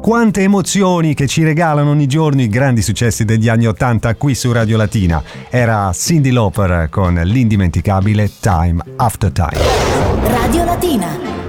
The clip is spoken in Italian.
quante emozioni che ci regalano ogni giorno i grandi successi degli anni '80 qui su Radio Latina. Era Cyndi Lauper con l'indimenticabile Time After Time. Radio Latina.